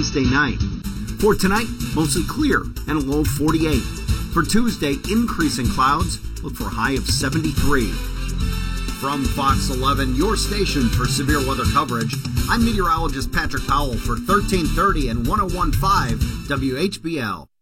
Wednesday night. For tonight, mostly clear and a low of 48. For Tuesday, increasing clouds. Look for a high of 73. From Fox 11, your station for severe weather coverage, I'm meteorologist Patrick Powell for 1330 and 101.5 WHBL.